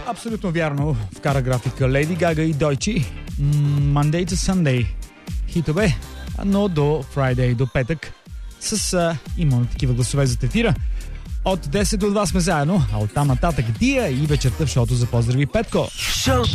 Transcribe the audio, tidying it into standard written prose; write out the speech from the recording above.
Абсолютно вярно. Вкара графика Леди Гага и Дойчи. Monday to Sunday. Хитове, но до Friday, до петък. С имаме такива гласове за тетира. От 10 до 2 сме заедно, а оттам нататък Дия и вечерта в шоуто за поздрави Петко.